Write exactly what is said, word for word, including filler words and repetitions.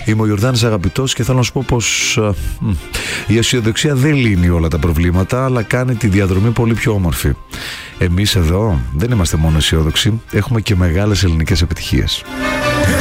Είμαι ο Ιορδάνης Αγαπητός και θέλω να σου πω πως α, η αισιοδοξία δεν λύνει όλα τα προβλήματα, αλλά κάνει τη διαδρομή πολύ πιο όμορφη. Εμείς εδώ δεν είμαστε μόνο αισιόδοξοι, έχουμε και μεγάλες ελληνικές επιτυχίες.